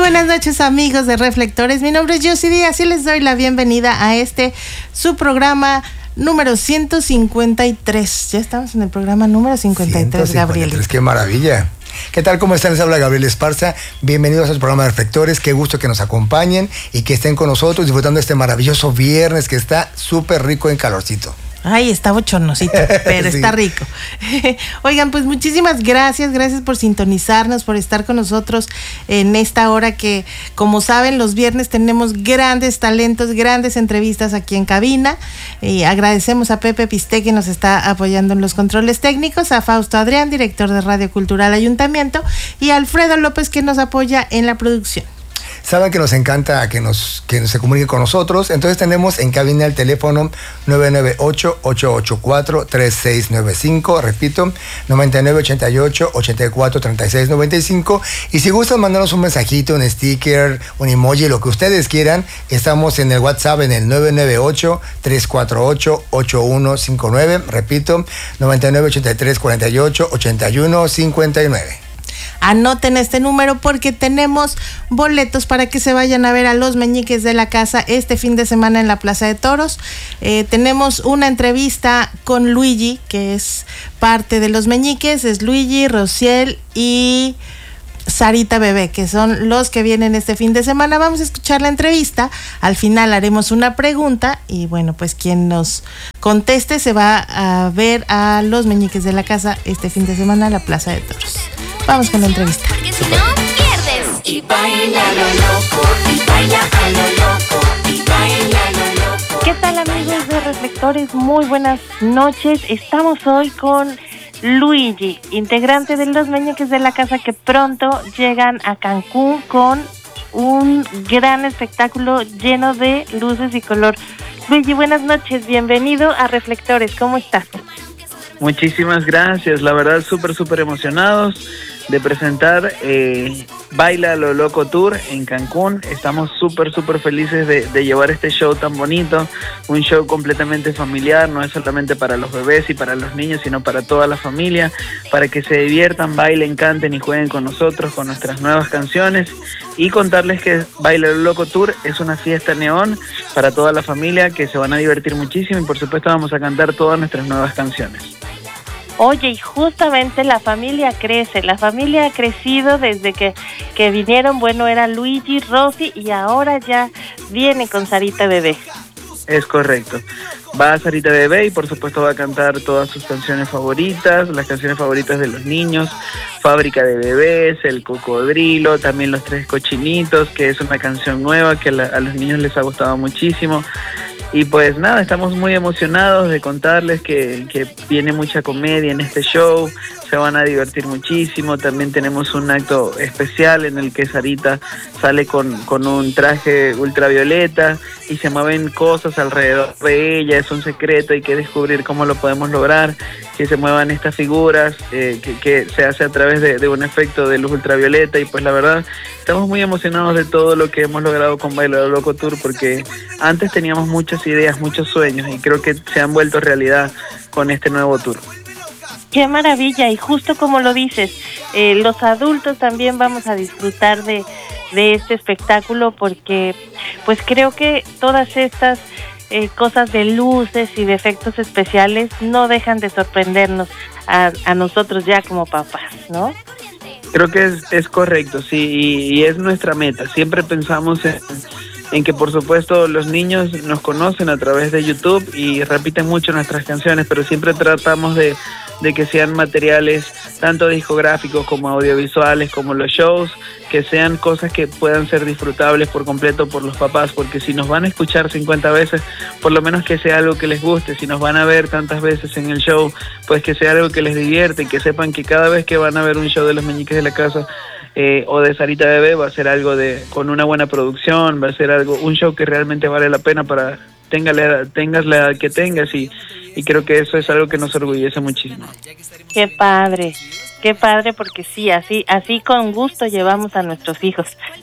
buenas noches, amigos de Reflectores. Mi nombre es Josie Díaz y les doy la bienvenida a su programa número 153. Ya estamos en el programa número 53, Gabriel. ¡Qué maravilla! ¿Qué tal? ¿Cómo están? Les habla Gabriel Esparza. Bienvenidos al programa de Reflectores. Qué gusto que nos acompañen y que estén con nosotros disfrutando este maravilloso viernes que está súper rico en calorcito. Ay, está bochornosito, pero sí, está rico. Oigan, pues muchísimas gracias por sintonizarnos, por estar con nosotros en esta hora que, como saben, los viernes tenemos grandes talentos, grandes entrevistas aquí en cabina. Agradecemos a Pepe Pisté, que nos está apoyando en los controles técnicos, a Fausto Adrián, director de Radio Cultural Ayuntamiento, y a Alfredo López, que nos apoya en la producción. Saben que nos encanta que se comunique con nosotros, entonces tenemos en cabina el teléfono 998-884-3695, repito, 9988-843695, y si gustan mandarnos un mensajito, un sticker, un emoji, lo que ustedes quieran, estamos en el WhatsApp en el 998-348-8159, repito, 9983-48-8159. Anoten este número porque tenemos boletos para que se vayan a ver a los Meñiques de la Casa este fin de semana en la Plaza de Toros. Tenemos una entrevista con Luigi, que es parte de los Meñiques. Es Luigi, Rociel y Sarita Bebé, que son los que vienen este fin de semana. Vamos a escuchar la entrevista. Al final haremos una pregunta y bueno, pues quien nos conteste se va a ver a los Meñiques de la Casa este fin de semana en la Plaza de Toros. Vamos con la entrevista. Porque si no, pierdes. Y baila lo loco, y baila a lo loco, y baila lo loco. ¿Qué tal, amigos de Reflectores? Muy buenas noches. Estamos hoy con Luigi, integrante de los Meñiques de la Casa, que pronto llegan a Cancún con un gran espectáculo lleno de luces y color. Luigi, buenas noches. Bienvenido a Reflectores. ¿Cómo estás? Muchísimas gracias, la verdad súper emocionados de presentar Baila lo Loco Tour en Cancún. Estamos súper felices de llevar este show tan bonito, un show completamente familiar, no es solamente para los bebés y para los niños, sino para toda la familia, para que se diviertan, bailen, canten y jueguen con nosotros, con nuestras nuevas canciones, y contarles que Baila lo Loco Tour es una fiesta neón para toda la familia, que se van a divertir muchísimo y por supuesto vamos a cantar todas nuestras nuevas canciones. Oye, y justamente la familia crece, la familia ha crecido desde que vinieron, bueno, era Luigi, Rosy, y ahora ya viene con Sarita Bebé. Es correcto. Va a Sarita Bebé y por supuesto va a cantar todas sus canciones favoritas, las canciones favoritas de los niños, Fábrica de Bebés, El Cocodrilo, también Los Tres Cochinitos, que es una canción nueva que a los niños les ha gustado muchísimo. Y pues nada, estamos muy emocionados de contarles que viene mucha comedia en este show, se van a divertir muchísimo. También tenemos un acto especial en el que Sarita sale con un traje ultravioleta y se mueven cosas alrededor de ella, es un secreto, hay que descubrir cómo lo podemos lograr, que se muevan estas figuras, que se hace a través de un efecto de luz ultravioleta. Y pues la verdad, estamos muy emocionados de todo lo que hemos logrado con Baila lo Loco Tour, porque antes teníamos muchas ideas, muchos sueños, y creo que se han vuelto realidad con este nuevo tour. ¡Qué maravilla! Y justo como lo dices, los adultos también vamos a disfrutar de este espectáculo, porque pues creo que todas estas cosas de luces y de efectos especiales no dejan de sorprendernos a nosotros ya como papás, ¿no? Creo que es correcto, sí, y es nuestra meta. Siempre pensamos en que por supuesto los niños nos conocen a través de YouTube y repiten mucho nuestras canciones, pero siempre tratamos de que sean materiales tanto discográficos como audiovisuales, como los shows, que sean cosas que puedan ser disfrutables por completo por los papás, porque si nos van a escuchar 50 veces, por lo menos que sea algo que les guste. Si nos van a ver tantas veces en el show, pues que sea algo que les divierte, y que sepan que cada vez que van a ver un show de los Meñiques de la Casa o de Sarita Bebé, va a ser algo con una buena producción, va a ser un show que realmente vale la pena para tengas la edad que tengas, y creo que eso es algo que nos orgullece muchísimo. Qué padre, porque sí, así con gusto llevamos a nuestros hijos.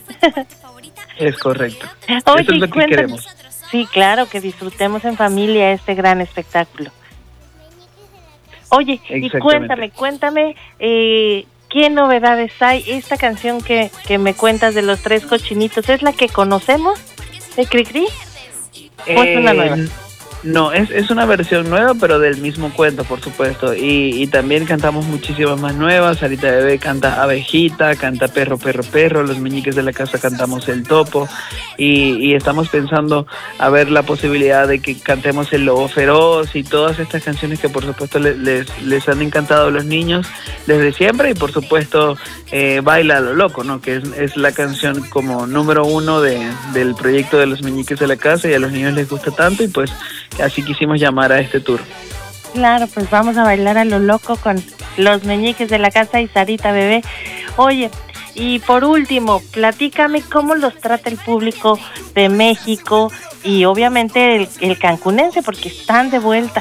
Es correcto. Oye, eso es lo que queremos. Sí, claro, que disfrutemos en familia este gran espectáculo. Oye, y cuéntame, ¿qué novedades hay? Esta canción que me cuentas de los 3 cochinitos, ¿es la que conocemos de Cricri? ¿O es una nueva? No, es una versión nueva, pero del mismo cuento, por supuesto. Y también cantamos muchísimas más nuevas. Sarita Bebé canta Abejita, canta Perro, Perro, Perro. Los Meñiques de la Casa cantamos El Topo. Y estamos pensando a ver la posibilidad de que cantemos El Lobo Feroz y todas estas canciones que por supuesto les han encantado a los niños desde siempre. Y por supuesto Baila a lo Loco, ¿no? Que es la canción como número 1 del proyecto de los Meñiques de la Casa, y a los niños les gusta tanto, y pues así quisimos llamar a este tour. Claro, pues vamos a bailar a lo loco con los Meñiques de la Casa y Sarita Bebé. Oye, y por último, platícame cómo los trata el público de México y obviamente el cancunense, porque están de vuelta.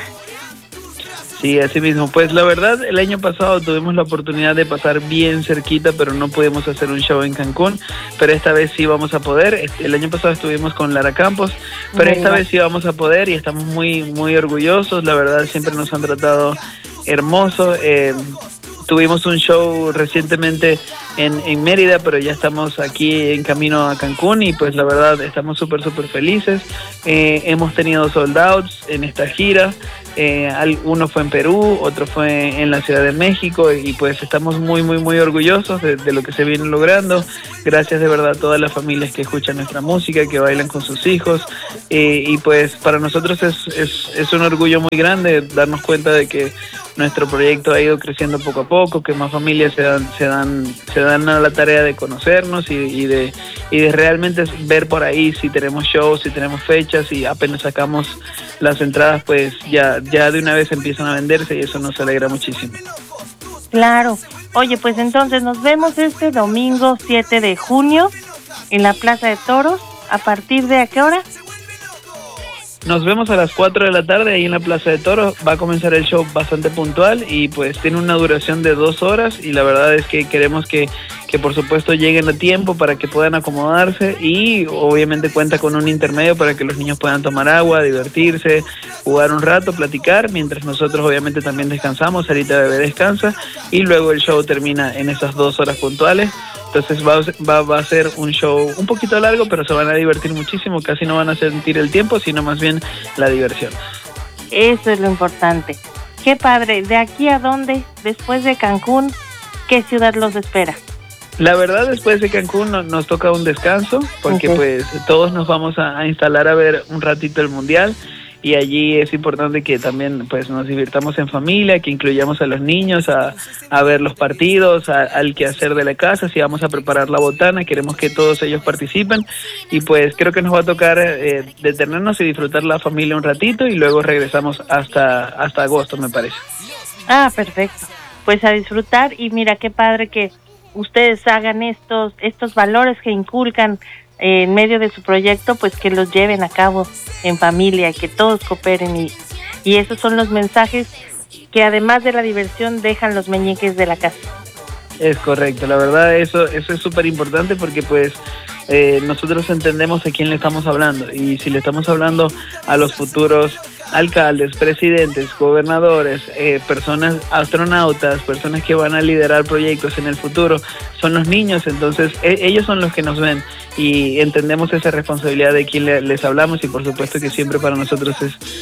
Sí, así mismo. Pues la verdad, el año pasado tuvimos la oportunidad de pasar bien cerquita, pero no pudimos hacer un show en Cancún, pero esta vez sí vamos a poder. El año pasado estuvimos con Lara Campos, pero esta vez sí vamos a poder y estamos muy, muy orgullosos. La verdad, siempre nos han tratado hermoso. Tuvimos un show recientemente en Mérida, pero ya estamos aquí en camino a Cancún y pues la verdad estamos súper felices. Hemos tenido sold outs en esta gira. Uno fue en Perú, otro fue en la Ciudad de México, y pues estamos muy orgullosos de lo que se viene logrando. Gracias de verdad a todas las familias que escuchan nuestra música, que bailan con sus hijos, y pues para nosotros es un orgullo muy grande darnos cuenta de que nuestro proyecto ha ido creciendo poco a poco, que más familias se dan a la tarea de conocernos y de realmente ver por ahí si tenemos shows, si tenemos fechas, y apenas sacamos las entradas pues ya de una vez empiezan a venderse, y eso nos alegra muchísimo. Claro. Oye, pues entonces nos vemos este domingo 7 de junio en la Plaza de Toros. ¿A partir de a qué hora? Nos vemos a las 4 de la tarde ahí en la Plaza de Toros. Va a comenzar el show bastante puntual y pues tiene una duración de 2 horas, y la verdad es que queremos que por supuesto lleguen a tiempo para que puedan acomodarse, y obviamente cuenta con un intermedio para que los niños puedan tomar agua, divertirse, jugar un rato, platicar, mientras nosotros obviamente también descansamos. Sarita Bebé descansa y luego el show termina en esas 2 horas puntuales. Entonces va a ser un show un poquito largo, pero se van a divertir muchísimo, casi no van a sentir el tiempo, sino más bien la diversión. Eso es lo importante. Qué padre. ¿De aquí a dónde? Después de Cancún, ¿qué ciudad los espera? La verdad, después de Cancún nos toca un descanso, porque pues todos nos vamos a instalar a ver un ratito el Mundial, y allí es importante que también pues nos divirtamos en familia, que incluyamos a los niños a ver los partidos, al quehacer de la casa. Si vamos a preparar la botana, queremos que todos ellos participen, y pues creo que nos va a tocar detenernos y disfrutar la familia un ratito, y luego regresamos hasta agosto, me parece. Ah, perfecto. Pues a disfrutar, y mira qué padre que ustedes hagan estos valores que inculcan en medio de su proyecto, pues que los lleven a cabo en familia, que todos cooperen, y esos son los mensajes que además de la diversión dejan los Meñiques de la Casa. Es correcto, la verdad eso es súper importante, porque pues nosotros entendemos a quién le estamos hablando, y si le estamos hablando a los futuros alcaldes, presidentes, gobernadores, personas, astronautas, personas que van a liderar proyectos en el futuro, son los niños. Entonces ellos son los que nos ven, y entendemos esa responsabilidad de quién les hablamos, y por supuesto que siempre para nosotros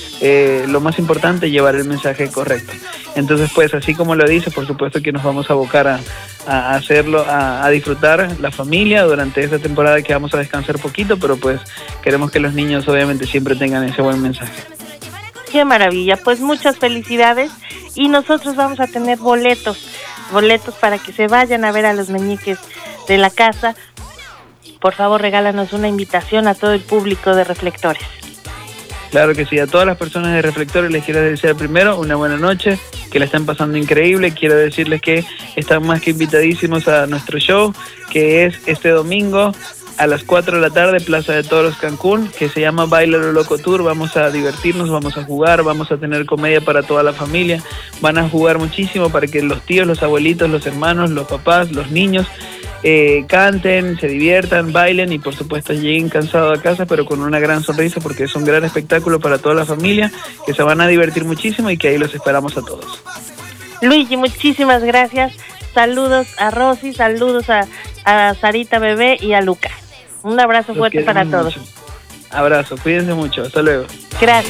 es lo más importante llevar el mensaje correcto. Entonces pues así como lo dice, por supuesto que nos vamos a abocar a hacerlo, a disfrutar la familia durante esta temporada que vamos a descansar poquito, pero pues queremos que los niños obviamente siempre tengan ese buen mensaje. Qué maravilla, pues muchas felicidades, y nosotros vamos a tener boletos para que se vayan a ver a los Meñiques de la Casa. Por favor, regálanos una invitación a todo el público de Reflectores. Claro que sí, a todas las personas de Reflectores les quiero desear primero una buena noche, que la están pasando increíble. Quiero decirles que están más que invitadísimos a nuestro show, que es este domingo a las 4 de la tarde, Plaza de Toros, Cancún, que se llama Baila lo Loco Tour. Vamos a divertirnos, vamos a jugar, vamos a tener comedia para toda la familia. Van a jugar muchísimo para que los tíos, los abuelitos, los hermanos, los papás, los niños canten, se diviertan, bailen, y por supuesto lleguen cansados a casa, pero con una gran sonrisa, porque es un gran espectáculo para toda la familia, que se van a divertir muchísimo, y que ahí los esperamos a todos. Luigi, muchísimas gracias. saludos a Rosy, saludos a Sarita Bebé y a Luca. Un abrazo fuerte para todos. Abrazo, cuídense mucho, hasta luego. Gracias.